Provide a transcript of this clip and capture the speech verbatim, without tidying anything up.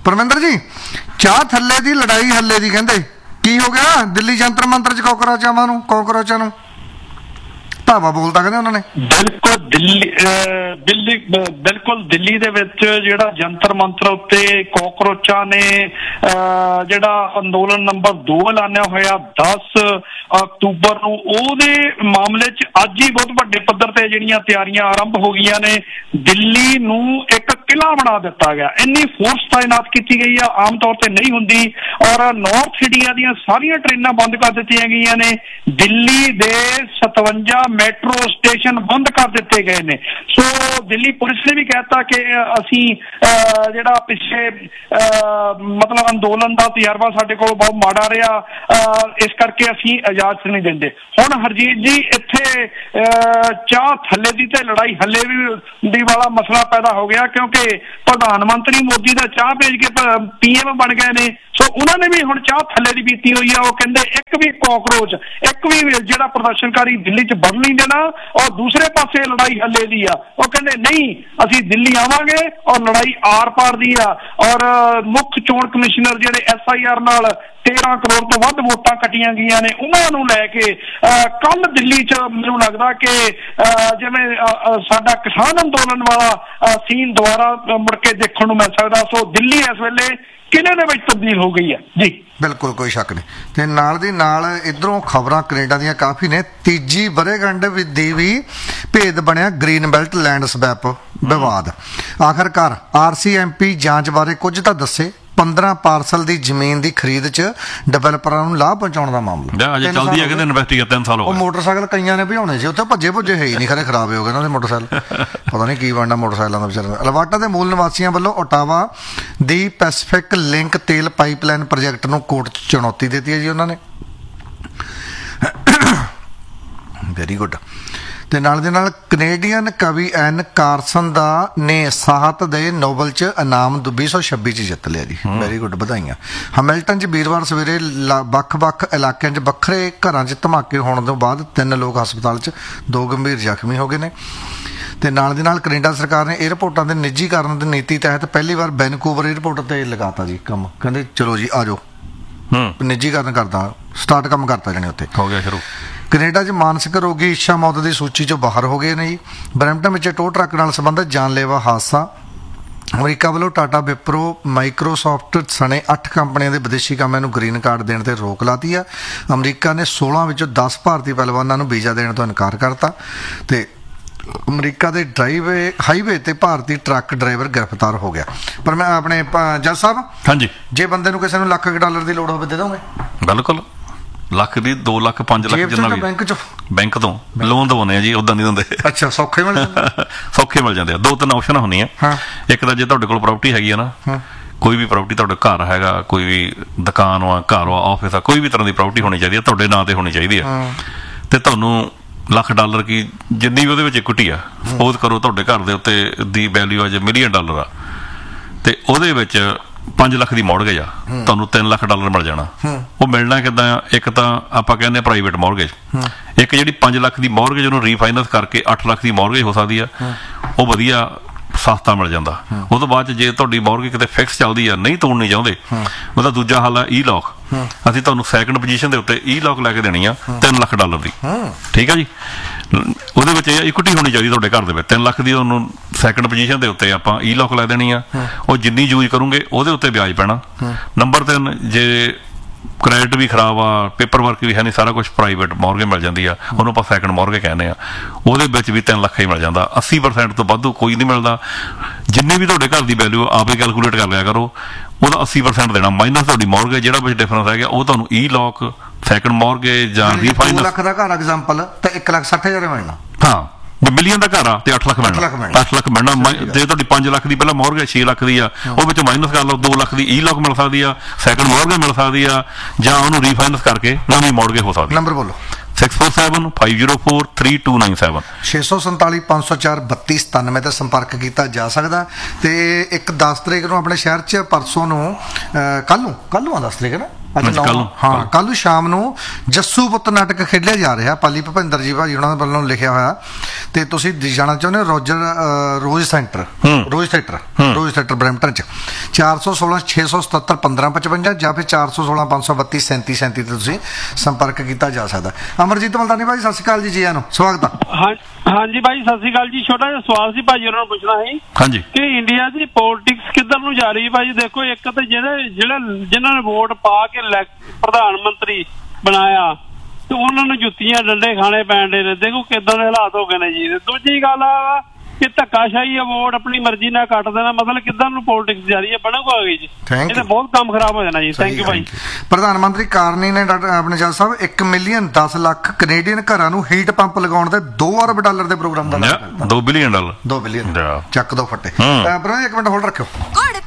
ਪਰਮਿੰਦਰ ਜੀ, ਚਾਹ ਥੱਲੇ ਦੀ ਲੜਾਈ ਹੱਲੇ ਦੀ ਕਹਿੰਦੇ ਕੀ ਹੋ ਗਿਆ? ਦਿੱਲੀ ਜੰਤਰ ਮੰਤਰ 'ਚ ਕਾਕਰੋਚਾਂ ਨੂੰ ਕਾਕਰੋਚਾਂ ਨੂੰ ਧਾਵਾ ਬੋਲਦਾ ਕਹਿੰਦੇ ਉਹਨਾਂ ਨੇ। ਬਿਲਕੁਲ ਦਿੱਲੀ ਦਿੱਲੀ ਬਿਲਕੁਲ ਦਿੱਲੀ ਦੇ ਵਿੱਚ ਜਿਹੜਾ ਜੰਤਰ ਮੰਤਰ ਉੱਤੇ ਕਾਕਰੋਚਾਂ ਨੇ ਜਿਹੜਾ ਅੰਦੋਲਨ ਨੰਬਰ ਦੋ ਐਲਾਨਿਆ ਹੋਇਆ ਦਸ ਅਕਤੂਬਰ ਨੂੰ, ਉਹਦੇ ਮਾਮਲੇ 'ਚ ਅੱਜ ਹੀ ਬਹੁਤ ਵੱਡੇ ਪੱਧਰ ਤੇ ਜਿਹੜੀਆਂ ਤਿਆਰੀਆਂ ਆਰੰਭ ਹੋ ਗਈਆਂ ਨੇ। ਦਿੱਲੀ ਨੂੰ ਇੱਕ ਕਿਲ੍ਹਾ ਬਣਾ ਦਿੱਤਾ ਗਿਆ, ਇੰਨੀ ਫੋਰਸ ਤਾਇਨਾਤ ਕੀਤੀ ਗਈ ਆ, ਆਮ ਤੌਰ ਤੇ ਨਹੀਂ ਹੁੰਦੀ। ਔਰ ਨਾਰਥ ਇੰਡੀਆ ਦੀਆਂ ਸਾਰੀਆਂ ਟ੍ਰੇਨਾਂ ਬੰਦ ਕਰ ਦਿੱਤੀਆਂ ਗਈਆਂ ਨੇ। ਦਿੱਲੀ ਦੇ ਸਤਵੰਜਾ ਮੈਟਰੋ ਸਟੇਸ਼ਨ ਬੰਦ ਕਰ ਦਿੱਤੇ ਗਏ ਨੇ। ਸੋ ਦਿੱਲੀ ਪੁਲਿਸ ਨੇ ਵੀ ਕਹਿਤਾ ਕਿ ਅਸੀਂ ਜਿਹੜਾ ਪਿੱਛੇ ਮਤਲਬ ਅੰਦੋਲਨ ਦਾ ਤਜਰਬਾ ਸਾਡੇ ਕੋਲ ਬਹੁਤ ਮਾੜਾ ਰਿਹਾ, ਇਸ ਕਰਕੇ ਅਸੀਂ ਇਜਾਜ਼ਤ ਨਹੀਂ ਦਿੰਦੇ। ਹੁਣ ਹਰਜੀਤ ਜੀ, ਇੱਥੇ ਚਾਹ ਥੱਲੇ ਦੀ ਤੇ ਲੜਾਈ ਹੱਲੇ ਵੀ ਦੀ ਵਾਲਾ ਮਸਲਾ ਪੈਦਾ ਹੋ ਗਿਆ, ਕਿਉਂਕਿ ਪ੍ਰਧਾਨ ਮੰਤਰੀ ਮੋਦੀ ਦਾ ਚਾਹ ਭੇਜ ਕੇ ਪੀ ਐਮ ਬਣ ਗਏ ਨੇ। ਸੋ ਉਹਨਾਂ ਨੇ ਵੀ ਹੁਣ ਚਾਹ ਥੱਲੇ ਦੀ ਪੀਤੀ ਹੋਈ ਆ। ਉਹ ਕਹਿੰਦੇ ਇੱਕ ਵੀ ਕਾਕਰੋਚ, ਇੱਕ ਵੀ ਜਿਹੜਾ ਪ੍ਰਦਰਸ਼ਨਕਾਰੀ ਦਿੱਲੀ 'ਚ ਵੜ ਨਹੀਂ ਦੇਣਾ। ਔਰ ਦੂਸਰੇ ਪਾਸੇ ਲੜਾਈ ਹੱਲੇ ਦੀ ਆ। ਉਹ ਕਹਿੰਦੇ ਨਹੀਂ, ਅਸੀਂ ਦਿੱਲੀ ਆਵਾਂਗੇ ਔਰ ਲੜਾਈ ਆਰ ਪਾਰ ਦੀ ਆ। ਔਰ ਮੁੱਖ ਚੋਣ ਕਮਿਸ਼ਨਰ ਜਿਹੜੇ ਐਸ ਆਈ ਆਰ ਨਾਲ ਤੇਰਾਂ ਕਰੋੜ ਤੋਂ ਵੱਧ ਵੋਟਾਂ ਕੱਟੀਆਂ ਗਈਆਂ ਨੇ, ਉਹਨਾਂ ਨੂੰ ਲੈ ਕੇ ਕੱਲ ਦਿੱਲੀ 'ਚ ਮੈਨੂੰ ਲੱਗਦਾ ਕਿ ਜਿਵੇਂ ਸਾਡਾ ਕਿਸਾਨ ਅੰਦੋਲਨ ਵਾਲਾ ਸੀਨ ਦੁਬਾਰਾ ਮੁੜ ਕੇ ਦੇਖਣ ਨੂੰ ਮਿਲ ਸਕਦਾ। ਸੋ ਦਿੱਲੀ ਇਸ ਵੇਲੇ ਕਿਲੇ ਦੇ ਵਿੱਚ ਤਬਦੀਲ ਹੋ ਗਈ ਹੈ ਜੀ। ਬਿਲਕੁਲ ਕੋਈ ਸ਼ੱਕ ਨਹੀਂ। ਤੇ ਨਾਲ ਦੀ ਨਾਲ ਇੱਧਰੋਂ ਖਬਰਾਂ ਕੈਨੇਡਾ ਦੀਆਂ ਕਾਫੀ ਨੇ। ਤੀਜੀ ਵਰ੍ਹੇਗੰਢ ਦੀ ਵੀ ਭੇਦ ਬਣਿਆ ਗ੍ਰੀਨ ਬੈਲਟ ਲੈਂਡ ਸਵੈਪ ਵਿਵਾਦ। ਆਖਰਕਾਰ ਆਰ ਸੀ ਐਮ ਪੀ ਜਾਂਚ ਬਾਰੇ ਕੁਝ ਤਾਂ ਦੱਸੇ। ਪੰਦਰਾਂ ਪਾਰਸਲ ਦੀ ਜ਼ਮੀਨ ਦੀ ਖਰੀਦ 'ਚ ਡਿਵੈਲਪਰਾਂ ਨੂੰ ਲਾਭ ਪਹੁੰਚਾਉਣ ਦਾ ਮਾਮਲਾ ਚੱਲਦੀ ਹੈ। ਕਹਿੰਦੇ ਇਨਵੈਸਟੀਗੇਟ ਤਿੰਨ ਸਾਲ ਹੋ ਗਏ। ਉਹ ਮੋਟਰਸਾਈਕਲ ਕਈਆਂ ਨੇ ਭਜਾਉਣੇ ਸੀ, ਉੱਥੇ ਭੱਜੇ ਭੁੱਜੇ ਹੈ ਹੀ ਨਹੀਂ, ਖਰੇ ਖਰਾਬ ਹੋ ਗਏ ਉਹਨਾਂ ਦੇ ਮੋਟਰਸਾਈਕਲ। ਪਤਾ ਨਹੀਂ ਕੀ ਬਣਨਾ ਮੋਟਰਸਾਈਕਲਾਂ ਦਾ ਵਿਚਾਰਿਆਂ ਦਾ। ਅਲਬਰਟਾ ਦੇ ਮੂਲ ਨਿਵਾਸੀਆਂ ਵੱਲੋਂ ਓਟਾਵਾ ਦੀ ਪੈਸੀਫਿਕ ਲਿੰਕ ਤੇਲ ਪਾਈਪਲਾਈਨ ਪ੍ਰੋਜੈਕਟ ਨੂੰ ਕੋਰਟ 'ਚ ਚੁਣੌਤੀ ਦਿੱਤੀ ਹੈ ਜੀ ਉਹਨਾਂ ਨੇ। Very good. ਤੇ ਨਾਲ ਦੇ ਨਾਲ ਕੈਨੇਡੀਅਨ ਕਵੀ ਐਨ ਕਾਰਸਨ ਦਾ ਨੇ ਸਾਹਿਤ ਦੇ ਨੋਬਲ 'ਚ ਇਨਾਮ ਵੀਹ ਸੌ ਛੱਬੀ 'ਚ ਜਿੱਤ ਲਿਆ ਜੀ। ਵੈਰੀ ਗੁੱਡ, ਵਧਾਈਆਂ। ਹੈਮਿਲਟਨ 'ਚ ਵੀਰਵਾਰ ਸਵੇਰੇ ਵੱਖ-ਵੱਖ ਇਲਾਕਿਆਂ 'ਚ ਵੱਖਰੇ ਘਰਾਂ 'ਚ ਧਮਾਕੇ ਹੋਣ ਤੋਂ ਬਾਅਦ ਤਿੰਨ ਲੋਕ ਹਸਪਤਾਲ 'ਚ, ਦੋ ਗੰਭੀਰ ਜ਼ਖਮੀ ਹੋ ਗਏ ਨੇ। ਤੇ ਨਾਲ ਦੇ ਨਾਲ ਕੈਨੇਡਾ ਸਰਕਾਰ ਨੇ ਏਅਰਪੋਰਟਾਂ ਦੇ ਨਿੱਜੀਕਰਨ ਦੀ ਨੀਤੀ ਤਹਿਤ ਪਹਿਲੀ ਵਾਰ ਵੈਨਕੂਵਰ ਏਅਰਪੋਰਟ ਤੇ ਲਗਾਤਾ ਜੀ ਕੰਮ। ਕਹਿੰਦੇ ਚਲੋ ਜੀ ਆ ਜਾਓ, ਨਿੱਜੀਕਰਨ ਕਰਦਾ, ਸਟਾਰਟ ਕੰਮ ਕਰਤਾ ਜਾਣੇ ਉੱਥੇ ਹੋ ਗਿਆ ਸ਼ੁਰੂ। ਕੈਨੇਡਾ 'ਚ ਮਾਨਸਿਕ ਰੋਗੀ ਇੱਛਾ ਮੌਤ ਦੀ ਸੂਚੀ 'ਚੋਂ ਬਾਹਰ ਹੋ ਗਏ ਨੇ ਜੀ। ਬਰੈਂਪਟਨ ਵਿੱਚ ਟੋ ਟਰੱਕ ਨਾਲ ਸੰਬੰਧਿਤ ਜਾਨਲੇਵਾ ਹਾਦਸਾ। ਅਮਰੀਕਾ ਵੱਲੋਂ ਟਾਟਾ, ਵਿਪਰੋ, ਮਾਈਕਰੋਸਾਫਟ ਸਣੇ ਅੱਠ ਕੰਪਨੀਆਂ ਦੇ ਵਿਦੇਸ਼ੀ ਕਾਮਿਆਂ ਨੂੰ ਗ੍ਰੀਨ ਕਾਰਡ ਦੇਣ ਤੇ ਰੋਕ ਲਾਤੀ ਆ। ਅਮਰੀਕਾ ਨੇ ਸੋਲਾਂ ਵਿੱਚੋਂ ਦਸ ਭਾਰਤੀ ਪਹਿਲਵਾਨਾਂ ਨੂੰ ਵੀਜ਼ਾ ਦੇਣ ਤੋਂ ਇਨਕਾਰ ਕਰਤਾ। ਤੇ ਅਮਰੀਕਾ ਦੇ ਡਰਾਈਵੇ ਹਾਈਵੇ ਤੇ ਭਾਰਤੀ ਟਰੱਕ ਡਰਾਈਵਰ ਗ੍ਰਿਫਤਾਰ ਹੋ ਗਿਆ। ਪਰ ਮੈਂ ਆਪਣੇ ਜੱਜ ਸਾਹਿਬ, ਹਾਂਜੀ, ਜੇ ਬੰਦੇ ਨੂੰ ਕਿਸੇ ਨੂੰ ਲੱਖ ਡਾਲਰ ਦੀ ਲੋੜ ਹੋਵੇ ਦੇ ਦੋਗੇ? ਬਿਲਕੁਲ, ਲੱਖ ਦੀ, ਦੋ ਲੱਖ, ਪੰਜ ਲੱਖ, ਜਿੰਨਾ ਵੀ ਬੈਂਕ ਚੋਂ ਬੈਂਕ ਤੋਂ ਲੋਨ ਦਵਾਉਂਦੇ ਆ ਜੀ, ਉਦਾਂ ਨਹੀਂ ਦਿੰਦੇ। ਅੱਛਾ, ਸੌਖੇ ਮਿਲ ਸੌਖੇ ਮਿਲ ਜਾਂਦੇ ਆ। ਦੋ ਤਿੰਨ ਆਪਸ਼ਨਾਂ ਹੁੰਦੀਆਂ। ਇੱਕ ਤਾਂ ਜੇ ਤੁਹਾਡੇ ਕੋਲ ਪ੍ਰਾਪਰਟੀ ਹੈਗੀ ਆ ਨਾ, ਕੋਈ ਵੀ ਪ੍ਰਾਪਰਟੀ, ਤੁਹਾਡਾ ਘਰ ਹੈਗਾ, ਕੋਈ ਵੀ ਦੁਕਾਨ ਵਾ, ਘਰ ਵਾ, ਆਫਿਸ ਆ, ਕੋਈ ਵੀ ਤਰ੍ਹਾਂ ਦੀ ਪ੍ਰਾਪਰਟੀ ਹੋਣੀ ਚਾਹੀਦੀ ਆ, ਤੁਹਾਡੇ ਨਾਂ ਤੇ ਹੋਣੀ ਚਾਹੀਦੀ ਆ। ਤੇ ਤੁਹਾਨੂੰ ਲੱਖ ਡਾਲਰ ਕੀ ਜਿੰਨੀ ਵੀ ਉਹਦੇ ਵਿੱਚ ਇਕੁਇਟੀ ਆ, ਸਪੋਜ਼ ਕਰੋ ਤੁਹਾਡੇ ਘਰ ਦੇ ਉੱਤੇ ਦੀ ਵੈਲਿਊ ਅੱਜ ਮਿਲੀਅਨ ਡਾਲਰ ਆ, ਤੇ ਉਹਦੇ ਵਿੱਚ ਪੰਜ ਲੱਖ ਦੀ ਮੌਰਗੇਜ ਆ, ਤੁਹਾਨੂੰ ਤਿੰਨ ਲੱਖ ਡਾਲਰ ਮਿਲ ਜਾਣਾ। ਉਹ ਮਿਲਣਾ ਕਿੱਦਾਂ ਆ? ਇੱਕ ਤਾਂ ਆਪਾਂ ਕਹਿੰਦੇ ਪ੍ਰਾਈਵੇਟ ਮੌਰਗੇਜ, ਇੱਕ ਜਿਹੜੀ ਪੰਜ ਲੱਖ ਦੀ ਮੌਰਗੇਜ ਉਹਨੂੰ ਰੀਫਾਈਨੈਂਸ ਕਰਕੇ ਅੱਠ ਲੱਖ ਦੀ ਮੌਰਗੇਜ ਹੋ ਸਕਦੀ ਆ। ਉਹ ਵਧੀਆ ਸਸਤਾ ਮਿਲ ਜਾਂਦਾ। ਉਹ ਤੋਂ ਬਾਅਦ ਜੇ ਤੁਹਾਡੀ ਮੌਰਗੇਜ ਕਿਤੇ ਫਿਕਸ ਚੱਲਦੀ ਆ, ਨਹੀਂ ਤੋੜਨੀ ਚਾਹੁੰਦੇ, ਉਹਦਾ ਦੂਜਾ ਹੱਲ ਆ ਈ ਲੌਕ। ਅਸੀਂ ਤੁਹਾਨੂੰ ਸੈਕਿੰਡ ਪੋਜੀਸ਼ਨ ਦੇ ਉੱਤੇ ਈ ਲੌਕ ਲੈ ਕੇ ਦੇਣੀ ਆ ਤਿੰਨ ਲੱਖ ਡਾਲਰ ਦੀ। ਠੀਕ ਆ ਜੀ। ਉਹਦੇ ਵਿੱਚ ਇਹ ਇਕੁਇਟੀ ਹੋਣੀ ਚਾਹੀਦੀ ਤੁਹਾਡੇ ਘਰ ਦੇ ਵਿੱਚ। ਤਿੰਨ ਲੱਖ ਦੀ ਉਹਨੂੰ ਸੈਕਿੰਡ ਪੋਜੀਸ਼ਨ ਦੇ ਉੱਤੇ ਆਪਾਂ ਈ ਲੌਕ ਲੈ ਦੇਣੀ ਆ। ਉਹ ਜਿੰਨੀ ਯੂਜ਼ ਕਰੋਗੇ ਉਹਦੇ ਉੱਤੇ ਵਿਆਜ ਪੈਣਾ। ਨੰਬਰ ਤਿੰਨ, ਜੇ ਕ੍ਰੈਡਿਟ ਵੀ ਖਰਾਬ ਆ, ਪੇਪਰ ਵਰਕ ਵੀ ਹੈ ਨਹੀਂ, ਸਾਰਾ ਕੁਛ ਪ੍ਰਾਈਵੇਟ ਮੌਰਗੇਜ ਮਿਲ ਜਾਂਦੀ ਆ, ਉਹਨੂੰ ਆਪਾਂ ਸੈਕਿੰਡ ਮੌਰਗੇਜ ਕਹਿੰਦੇ ਆ। ਉਹਦੇ ਵਿੱਚ ਵੀ ਤਿੰਨ ਲੱਖ ਹੀ ਮਿਲ ਜਾਂਦਾ। ਅੱਸੀ ਪਰਸੈਂਟ ਤੋਂ ਵਾਧੂ ਕੋਈ ਨਹੀਂ ਮਿਲਦਾ। ਜਿੰਨੀ ਵੀ ਤੁਹਾਡੇ ਘਰ ਦੀ ਵੈਲਿਊ ਆਪੇ ਕੈਲਕੂਲੇਟ ਕਰ ਲਿਆ ਕਰੋ, ਉਹਦਾ ਅੱਸੀ ਪਰਸੈਂਟ ਦੇਣਾ ਮਾਈਨਸ ਤੁਹਾਡੀ ਮੌਰਗੇਜ, ਜਿਹੜਾ ਵਿੱਚ ਡਿਫਰੈਂਸ ਹੈਗਾ ਉਹ ਤੁਹਾਨੂੰ ਈ ਲੌਕ, ਸੈਕਿੰਡ ਮੌਰਗੇਜ ਜਾਂ ਰੀਫਾਈਨੈਂਸ। ਦੋ ਲੱਖ ਦਾ ਘਰ ਐਗਜ਼ਾਮਪਲ ਤੇ ਇੱਕ ਲੱਖ ਸੱਠ ਹਜ਼ਾਰ ਮਿਲਣਾ। ਹਾਂ, ਜੇ ਮਿਲੀਅਨ ਦਾ ਘਰ ਆ ਤੇ ਅੱਠ ਲੱਖ ਮਿਲਣਾ। ਅੱਠ ਲੱਖ ਮਿਲਣਾ। ਜੇ ਤੁਹਾਡੀ ਪੰਜ ਲੱਖ ਦੀ ਪਹਿਲਾਂ ਮੌਰਗੇਜ ਛੇ ਲੱਖ ਦੀ ਆ, ਉਹ ਵਿੱਚੋਂ ਮਾਈਨਸ ਕਰ ਲਓ, ਦੋ ਲੱਖ ਦੀ ਈ ਲੌਕ ਮਿਲ ਸਕਦੀ ਆ, ਸੈਕਿੰਡ ਮੌਰਗੇਜ ਮਿਲ ਸਕਦੀ ਆ, ਜਾਂ ਉਹਨੂੰ ਰੀਫਾਈਨੈਂਸ ਕਰਕੇ ਨਵੀਂ ਮੌਰਗੇਜ ਹੋ ਸਕਦੀ। ਨੰਬਰ ਬੋਲੋ। Six four seven five zero four three two nine seven ਛੇ ਸੌ ਸੰਤਾਲੀ ਪੰਜ ਸੌ ਚਾਰ ਬੱਤੀ ਸਤਾਨਵੇਂ 'ਤੇ ਸੰਪਰਕ ਕੀਤਾ ਜਾ ਸਕਦਾ। ਤੇ ਇੱਕ ਦਸ ਤਰੀਕ ਨੂੰ ਆਪਣੇ ਸ਼ਹਿਰ 'ਚ, ਪਰਸੋਂ ਨੂੰ, ਕੱਲ੍ਹ ਨੂੰ ਕੱਲ੍ਹ ਨੂੰ ਆ ਦਸ ਤਰੀਕ ਨਾ, ਅੱਜ ਅੱਜ ਨੌ ਕੱਲ੍ਹ ਨੂੰ, ਹਾਂ ਕੱਲ ਨੂੰ ਸ਼ਾਮ ਨੂੰ ਜੱਸੂ ਪੁੱਤ ਨਾਟਕ ਖੇਡਿਆ ਜਾ ਰਿਹਾ ਪਾਲੀ ਭੁਪਿੰਦਰ ਜੀ ਭਾਜੀ ਉਹਨਾਂ ਵੱਲੋਂ ਲਿਖਿਆ ਹੋਇਆ ਤੇ ਤੁਸੀਂ ਜਾਣਾ ਚਾਹੁੰਦੇ ਹੋ ਰੋਜਰ ਅ, ਰੋਜ਼ ਸੈਂਟਰ ਹੂੰ। ਰੋਜ਼ ਥੀਏਟਰ ਰੋਜ਼ ਥੀਏਟਰ ਬਰੈਂਪਟਨ ਚ ਚਾਰ ਸੌ ਸੋਲਾਂ ਛੇ ਸੌ ਸਤੱਤਰ ਪੰਦਰਾਂ ਪਚਵੰਜਾ ਜਾਂ ਫਿਰ ਚਾਰ ਸੌ ਸੋਲਾਂ ਪੰਜ ਸੌ ਬੱਤੀ ਸੈਂਤੀ ਸੈਂਤੀ ਤੇ ਤੁਸੀਂ ਸੰਪਰਕ ਕੀਤਾ ਜਾ ਸਕਦਾ। ਅਮਰਜੀਤ ਮਲਤਾਨੀ ਭਾਜੀ ਸਤਿ ਸ਼੍ਰੀ ਅਕਾਲ ਜੀ, ਜੀ ਆਇਆਂ ਨੂੰ ਸਵਾਗਤ ਆ। ਹਾਂ ਹਾਂਜੀ ਭਾਈ ਸਤਿ ਸ੍ਰੀ ਅਕਾਲ ਜੀ। ਛੋਟਾ ਜਿਹਾ ਸਵਾਲ ਸੀ ਭਾਜੀ ਉਹਨਾਂ ਨੂੰ ਪੁੱਛਣਾ ਸੀ ਹਾਂਜੀ ਕਿ ਇੰਡੀਆ ਦੀ ਪੋਲਿਟਿਕਸ ਕਿੱਧਰ ਨੂੰ ਜਾ ਰਹੀ ਹੈ ਭਾਜੀ। ਦੇਖੋ ਇੱਕ ਤਾਂ ਜਿਹੜੇ ਜਿਹੜੇ ਜਿਨ੍ਹਾਂ ਨੇ ਵੋਟ ਪਾ ਕੇ elect- ਪ੍ਰਧਾਨ ਮੰਤਰੀ ਬਣਾਇਆ ਤੇ ਉਹਨਾਂ ਨੂੰ ਜੁੱਤੀਆਂ ਡੰਡੇ ਖਾਣੇ ਪੈਂਦੇ ਨੇ। ਦੇਖੋ ਕਿੱਦਾਂ ਦੇ ਹਾਲਾਤ ਹੋ ਗਏ ਨੇ ਜੀ। ਦੂਜੀ ਗੱਲ ਆ ਕਿ ਧੱਕਾਸ਼ਾਹੀ ਆ, ਵੋਟ ਆਪਣੀ ਮਰਜ਼ੀ ਨਾਲ ਕੱਟ ਦੇਣਾ, ਮਤਲਬ ਕਿੱਧਰ ਨੂੰ ਪੋਲਿਟਿਕਸ ਜਾ ਰਹੀ ਹੈ, ਬਣੂਗਾ ਗਈ ਜੀ। Thank ਇਹ ਤਾਂ you. ਬਹੁਤ ਕੰਮ ਖਰਾਬ ਹੋ ਜਾਣਾ ਜੀ। ਥੈਂਕ ਯੂ ਭਾਈ। ਪ੍ਰਧਾਨ ਮੰਤਰੀ ਕਾਰਨੀ ਨੇ ਡਾਕਟਰ ਆਪਣੇ ਜੱਜ ਸਾਹਿਬ ਇੱਕ ਮਿਲੀਅਨ ਦਸ ਲੱਖ ਕੈਨੇਡੀਅਨ ਘਰਾਂ ਨੂੰ ਹੀਟ ਪੰਪ ਲਗਾਉਣ ਦੇ ਦੋ ਅਰਬ ਡਾਲਰ ਦੇ ਪ੍ਰੋਗਰਾਮ ਦਾ ਐਲਾਨ ਕਰਤਾ। ਦੋ ਬਿਲੀਅਨ ਡਾਲਰ ਦੋ ਬਿਲੀਅਨ Yeah. ਚੱਕ ਦੋ ਫੱਟੇ। ਹੂੰ। ਬਰੋ ਇੱਕ ਮਿੰਟ ਹੋਲਡ ਰੱਖਿਓ। ਗੁੜ